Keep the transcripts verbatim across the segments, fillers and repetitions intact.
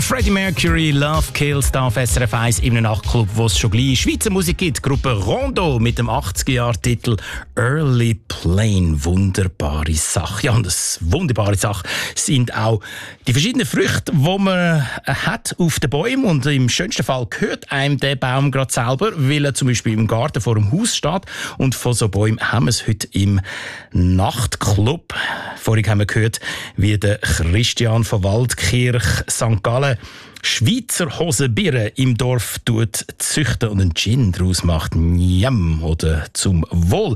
Freddie Mercury, Love Kills, da auf S R F eins im Nachtclub, wo es schon gleich Schweizer Musik gibt. Gruppe Rondo mit dem achtziger-Jahr-Titel Early Plane. Wunderbare Sache. Ja, und das wunderbare Sache sind auch die verschiedenen Früchte, die man hat auf den Bäumen. Und im schönsten Fall gehört einem der Baum gerade selber, weil er zum Beispiel im Garten vor dem Haus steht. Und von so Bäumen haben wir es heute im Nachtclub. Vorhin haben wir gehört, wie der Christian von Waldkirch Sankt Gallen Schweizer Hosenbirnen im Dorf tut züchten und einen Gin daraus macht. Njam, oder zum Wohl.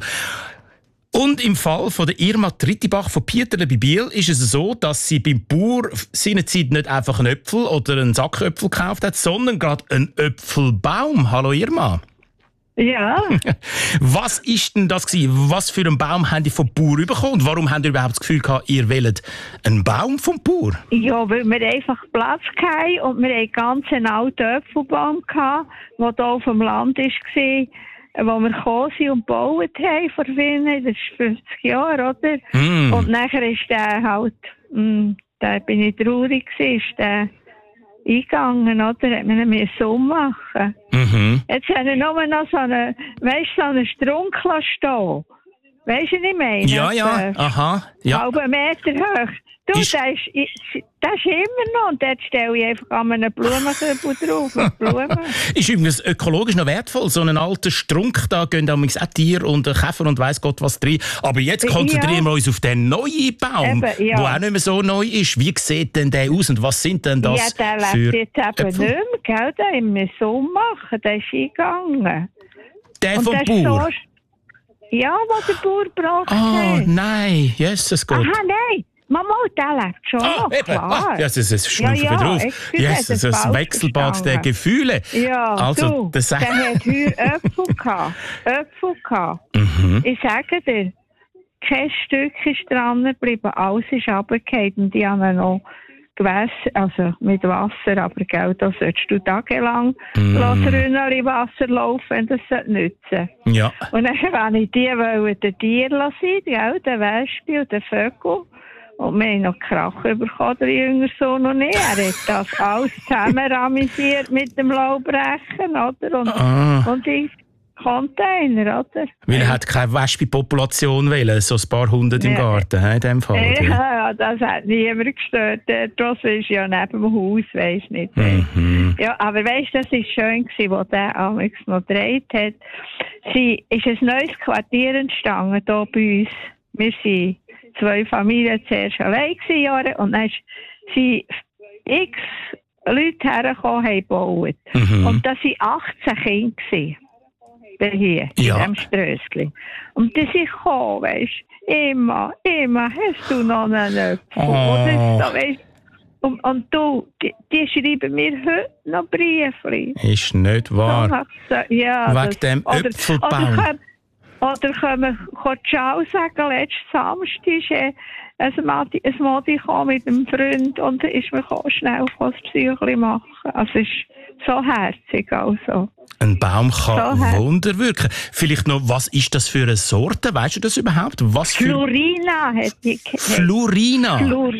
Und im Fall von der Irma Trittibach von Pieterle bei Biel ist es so, dass sie beim Bauer seinerzeit nicht einfach einen Äpfel oder einen Sack Äpfel gekauft hat, sondern gerade einen Äpfelbaum. Hallo Irma. Ja. Was ist denn das gewesen? Was für einen Baum habt ihr vom Bauer bekommen? Und warum habt ihr überhaupt das Gefühl gehabt, ihr wählt einen Baum vom Bauer? Ja, weil wir einfach Platz hatten und wir hatten ganz einen alten Äpfelbaum, der hier auf dem Land war, wo wir gekommen sind und gebaut haben vor vielen, das ist fünfzig Jahre, oder? Mm. Und nachher ist der halt, mh, da bin ich traurig gewesen, ist der eingegangen, oder? Hat man ihn so machen. Mhm. Jetzt haben wir nur noch so einen, weißt, so einen Strunk stehen. Weißt du, was ich meine? Ja, ja, äh, aha. Ja. Halben Meter hoch. Du, ist... das ist, das ist immer noch. Und dort stelle ich einfach an einen Blumenkübel drauf. Blumen. Ist übrigens ökologisch noch wertvoll. So einen alten Strunk, da gehen damals auch Tiere und Käfer und weiss Gott was drin. Aber jetzt konzentrieren wir uns auf den neuen Baum, der ja. auch nicht mehr so neu ist. Wie sieht denn der aus und was sind denn das ja, der für lebt jetzt eben Äpfel? Nicht mehr, gell? Den müssen wir so machen. Der ist eingegangen. Der und vom der Bauer? So, ja, was der Bauer braucht. Oh nein, Jesus Gott. Aha, nein. Mama, der lebt schon ah, noch, klar. Ah, ja, das ist schon ja, ja, drauf. Yes, das ist ein Wechselbad der Gefühle. Ja, also, du, das der hat heuer Äpfel gehabt. Äpfel gehabt. Mhm. Ich sage dir, kein Stück ist dran geblieben, alles ist runtergefallen und die haben noch Gewässer, also mit Wasser, aber gell, da solltest du tagelang mm. Rönnchen in Wasser laufen, das sollte nützen. Ja. Und dann wollte ich die wollen den Tieren lassen, gell, den Wespen und den Vögel. Und wir haben noch Krach bekommen, der jüngere Sohn noch nicht. Er hat das alles zusammen ramisiert mit dem Laubrechen, oder? Und, ah. und die Container, oder? Weil er hat keine Wespenpopulation wählen, so ein paar hundert im ja. Garten, in dem Fall. Oder? Ja, das hat niemand gestört. Das ist ja neben dem Haus, weisst nicht. Mhm. Ja, aber weisst, das war schön, was der Alex noch gedreht hat. Sie ist ein neues Quartier entstanden hier bei uns. Wir sind zwei Familien zuerst allein gewesen, Jahre, und dann sind x Leute hergekommen, haben gebaut. Mhm. Und das waren achtzehn Kinder hier, ja. in diesem Strössli. Und die sind gekommen, weisst du, immer, immer, hast du noch einen Äpfel? Oh. Oder so, weißt, und, und du, die, die schreiben mir heute noch Briefe. Ist nicht wahr. So, ja, wegen das, dem oder, Äpfelbaum. Oder, Oder können wir Ciao sagen, letzten Samstag ist äh, ein Modi, ein Modi mit einem Freund und ist mir schnell das Psychli machen. Also es ist so herzig. Also. Ein Baum kann so Wunder wirken. Vielleicht noch, was ist das für eine Sorte? Weißt du das überhaupt? Was für... Florina hat die. Florina? Flor,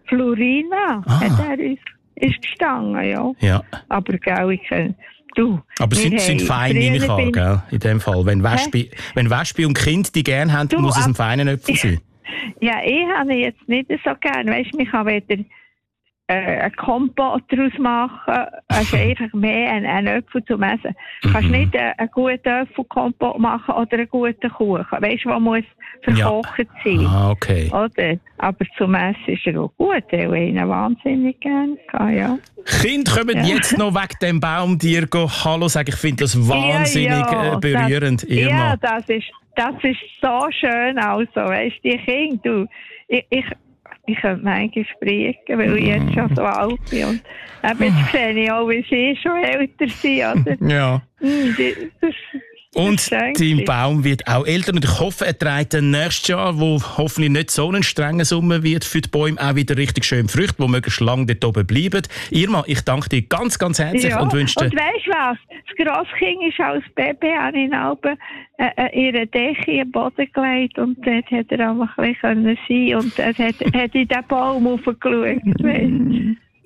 Florina ah. hat er uns, ist gestanden, ja. ja. Aber gell, ich kann... Du, aber sind, sind fein, nehme ich an, gell? In dem Fall. Wenn Wespe, wenn Wespe und Kind die gerne haben, du, muss es ein feiner Äpfel sein. Ja, ich habe jetzt nicht so gerne. Weißt du, ich kann weder äh, einen Kompott daraus machen, also einfach mehr einen, einen Äpfel zum Essen. Du kannst mhm. nicht äh, einen guten Äpfelkompott machen oder einen guten Kuchen. Weißt du, der muss verkocht ja. sein. Ah, okay. Oder? Aber zum Essen ist er auch gut, weil ich ihn wahnsinnig gerne kann, ja. Kinder kommen ja. jetzt noch wegen dem Baum dir Hallo sagen. Ich finde das wahnsinnig ja, ja, berührend. Das, ja, das ist, das ist so schön. Also, weißt du, die Kinder, du, ich, ich, ich könnte manchmal sprechen, weil ich jetzt schon so alt bin. Und jetzt sehe ich auch, wie sie schon älter sind. Oder? Ja. Das, das, Und dein Baum wird auch älter. Und ich hoffe, er trägt dann nächstes Jahr, wo hoffentlich nicht so einen strengen Sommer wird, für die Bäume auch wieder richtig schön Früchte, die möglichst lange dort oben bleiben. Irma, ich danke dir ganz, ganz herzlich ja. und wünsche dir... Und weisst du was? Das Grosskind ist als Baby an ihn Alben äh, äh, ihre Decke in den Boden gelegt und dort hat er auch ein bisschen sein und er hat, hat in den Baum hochgeschaut.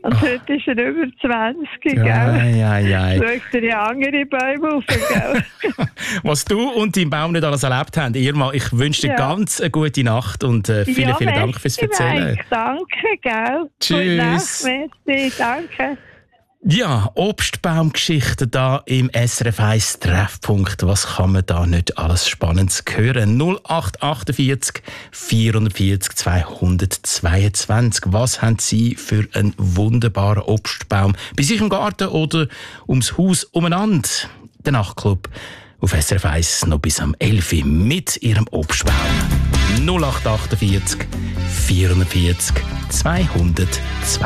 Und oh. heute ist er über zwanzig, gell? Ei, ei, ei. Schaut er ja andere Bäume auf, gell? Was du und dein Baum nicht alles erlebt haben, Irma, ich wünsche dir ja. ganz eine gute Nacht und äh, vielen, ja, vielen Dank fürs Erzählen. Mike, danke, gell? Tschüss. Gute Nacht, merci, danke. Ja, Obstbaumgeschichten da im S R F eins Treffpunkt. Was kann man da nicht alles Spannendes hören? null acht achtundvierzig vierundvierzig zweihundertzweiundzwanzig. Was haben Sie für einen wunderbaren Obstbaum bei sich im Garten oder ums Haus umeinander? Der Nachtclub auf S R F eins noch bis am elf Uhr mit Ihrem Obstbaum. null acht achtundvierzig vierundvierzig zweihundertzweiundzwanzig.